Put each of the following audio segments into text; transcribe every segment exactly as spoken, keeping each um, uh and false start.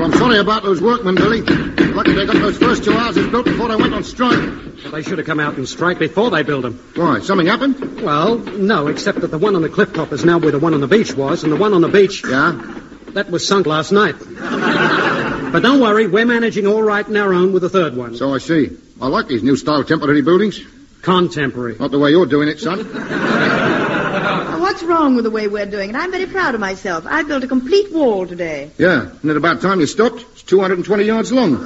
Well, I'm sorry about those workmen, Billy. Lucky they got those first two houses built before they went on strike. Well, they should have come out and strike before they built them. Why? Something happened? Well, no, except that the one on the cliff top is now where the one on the beach was, and the one on the beach... Yeah? That was sunk last night. But don't worry, we're managing all right on our own with the third one. So I see. I like these new-style temporary buildings. Contemporary. Not the way you're doing it, son. Well, what's wrong with the way we're doing it? I'm very proud of myself. I built a complete wall today. Yeah, and at about time you stopped, it's two hundred twenty yards long.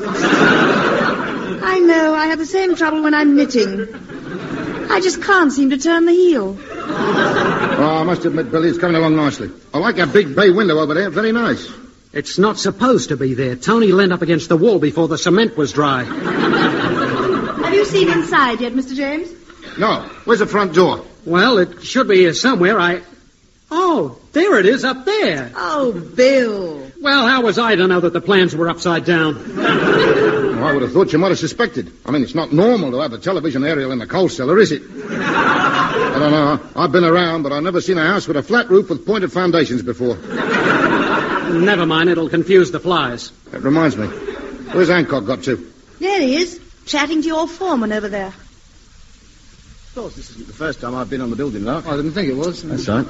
I know. I have the same trouble when I'm knitting. I just can't seem to turn the heel. Oh, I must admit, Billy, it's coming along nicely. I like that big bay window over there. Very nice. It's not supposed to be there. Tony leaned up against the wall before the cement was dry. Have you seen inside yet, Mister James? No. Where's the front door? Well, it should be here somewhere. I... Oh, there it is up there. Oh, Bill. Well, how was I to know that the plans were upside down? Well, I would have thought you might have suspected. I mean, it's not normal to have a television aerial in the coal cellar, is it? I don't know. I've been around, but I've never seen a house with a flat roof with pointed foundations before. Never mind, it'll confuse the flies. That reminds me. Where's Hancock got to? There he is, chatting to your foreman over there. Of course, this isn't the first time I've been on the building lot. I didn't think it was. That's right.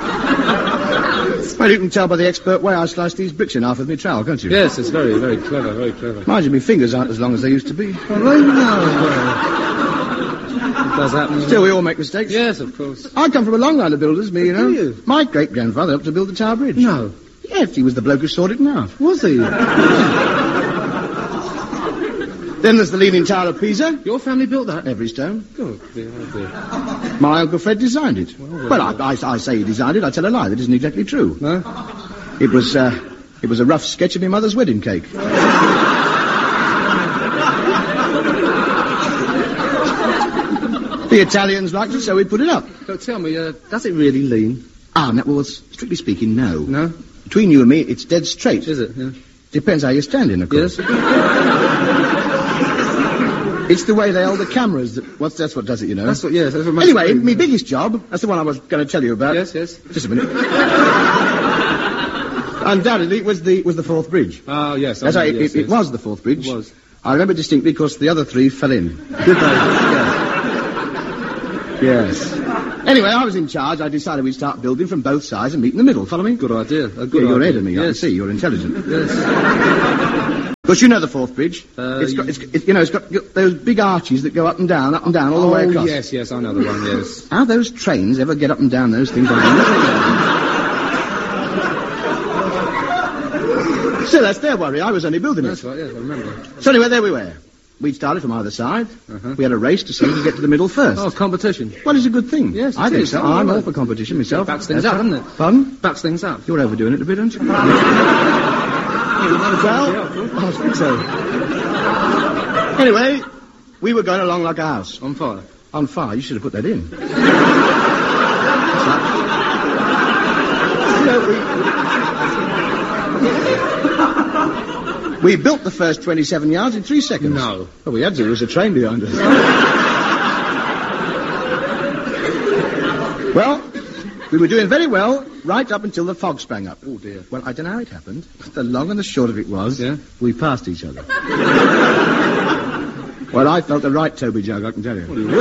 Well, you can tell by the expert way I slice these bricks in half with my trowel, can't you? Yes, it's very, very clever, very clever. Mind you, my fingers aren't as long as they used to be. Oh, right now. It does happen. Still, we all make mistakes. Yes, of course. I come from a long line of builders, me, you know. Do you? My great-grandfather helped to build the Tower Bridge. No. Yes, he was the bloke who sawed it in half. Was he? Then there's the Leaning Tower of Pisa. Your family built that? Every stone. Good dear, oh dear. My Uncle Fred designed it. Well, well, well I, I, I say he designed it. I tell a lie. That isn't exactly true. No? It was, uh, it was a rough sketch of my mother's wedding cake. The Italians liked it, so we put it up. So tell me, uh, does it really lean? Ah, no, well, strictly speaking, no. No? Between you and me, it's dead straight. Is it? Yeah. Depends how you're standing, of course. Yes? It's the way they hold the cameras. That, what's, that's what does it, you know. That's what, yes. That's what makes Anyway, it my biggest job, that's the one I was going to tell you about. Yes, yes. Just a minute. Undoubtedly, was the was the Fourth Bridge. Oh, yes. That's right, yes, it, yes. it was the Fourth Bridge. It was. I remember distinctly because the other three fell in. Did they? Yes. Yes. Anyway, I was in charge. I decided we'd start building from both sides and meet in the middle. Follow me? Good idea. A good yeah, you're idea. ahead of me. Yes. I can see. You're intelligent. Yes. Because you know the Fourth Bridge. Uh, it's got, it's, it, you know, it's got, got those big arches that go up and down, up and down, all the oh, way across. yes, yes, I know the one, yes. How those trains ever get up and down those things, I don't know. Still, that's their worry. I was only building it. That's right, yes, I remember. So anyway, there we were. We'd started from either side. Uh-huh. We had a race to see who could get to the middle first. Oh, competition. Well, it's a good thing. Yes, it I think is. so. Oh, I'm right. all for competition myself. Backs things That's up, right. doesn't it? Pardon? Backs things up. You're overdoing it a bit, aren't you? Well, I think so. Anyway, we were going along like a house. On fire. On fire? You should have put that in. you know, we... we built the first twenty-seven yards in three seconds. No. Well, we had to. There was a train behind us. Well, we were doing very well right up until the fog sprang up. Oh, dear. Well, I don't know how it happened, but the long and the short of it was, yeah? we passed each other. Well, I felt the right Toby jug, I can tell you. Well, you would.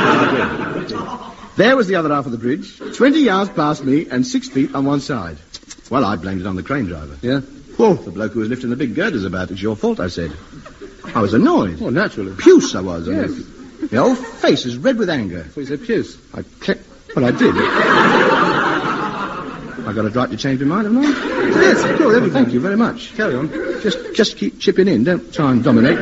There was the other half of the bridge, twenty yards past me and six feet on one side. Well, I blamed it on the crane driver. Yeah? Oh, the bloke who was lifting the big girders about. It's your fault, I said. I was annoyed. Well, naturally. Puce I was. Yes. My whole face was red with anger. So you said puce. I clicked. Well, I did. I got a right to change my mind, haven't I? Yes, sure, well, thank you very much. Carry on. Just just keep chipping in. Don't try and dominate.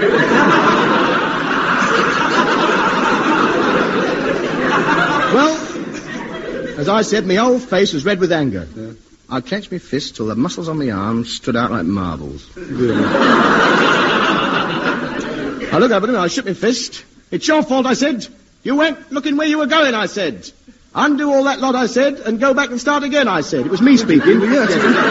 Well, as I said, my whole face was red with anger. Yeah. I clenched my fist till the muscles on my arms stood out like marbles. Really? I looked up at him and I shook my fist. It's your fault, I said. You went looking where you were going, I said. Undo all that lot, I said, and go back and start again, I said. It was me speaking. Yes.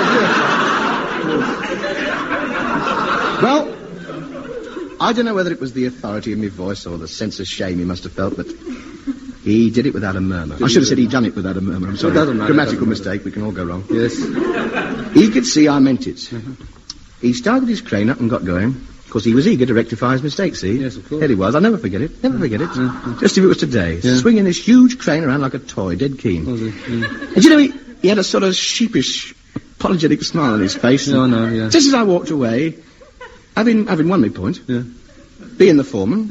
Well, I don't know whether it was the authority in my voice or the sense of shame he must have felt, but he did it without a murmur. I should have said he'd done it without a murmur. I'm sorry. It doesn't matter. Grammatical It doesn't mistake. We can all go wrong. Yes. He could see I meant it. Mm-hmm. He started his crane up and got going. Because he was eager to rectify his mistake, see? Yes, of course. There he was. I'll never forget it. Never forget it. Yeah. Just if it was today. Yeah. Swinging this huge crane around like a toy, dead keen. Was it? Yeah. And you know, he, he had a sort of sheepish, apologetic smile on his face. No, no, yeah. Just as I walked away, having, having won my point, Yeah. being the foreman,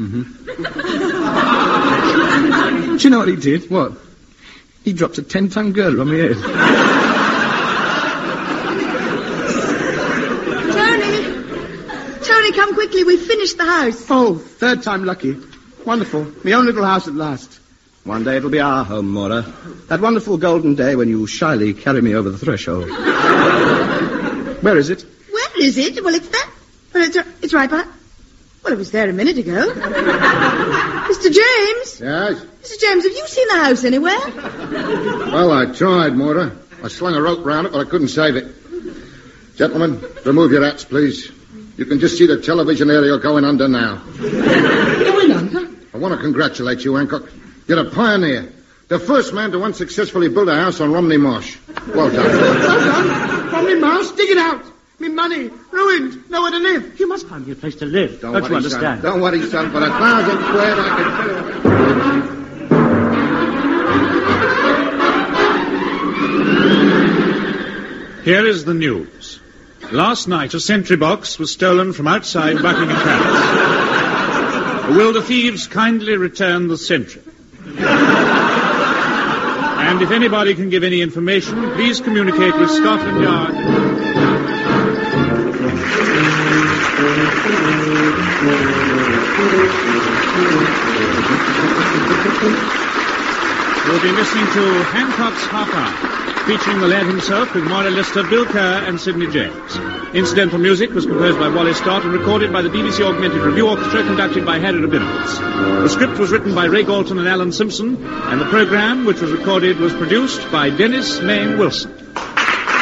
Mm-hmm. do you know what he did? What? He dropped a ten-ton girder on my head. Tony, come quickly. We've finished the house. Oh, third time lucky. Wonderful. My own little house at last. One day it'll be our home, Maura. That wonderful golden day when you shyly carry me over the threshold. Where is it? Where is it? Well, it's there. Well, it's, it's right by... Well, it was there a minute ago. Mister James? Yes? Mister James, have you seen the house anywhere? Well, I tried, Maura. I slung a rope round it, but I couldn't save it. Gentlemen, remove your hats, please. You can just see the television aerial going under now. Going under? I want to congratulate you, Hancock. You're a pioneer. The first man to unsuccessfully build a house on Romney Marsh. Well done. Well done. Romney Marsh, dig it out. Me money, ruined, nowhere to live. You must find me a place to live. Don't, Don't worry, you understand? Son. Don't worry, son. For a thousand squared, I can tell you. Here is the news. Last night, a sentry box was stolen from outside Buckingham Palace. Will the thieves kindly return the sentry? And if anybody can give any information, please communicate with Scotland Yard. We'll be listening to Hancock's Half Hour, featuring the lad himself with Maura Lister, Bill Kerr and Sidney James. Incidental music was composed by Wally Stott and recorded by the B B C Augmented Review Orchestra, conducted by Harry Rabinowitz. The script was written by Ray Galton and Alan Simpson, and the program, which was recorded, was produced by Dennis Mayne Wilson.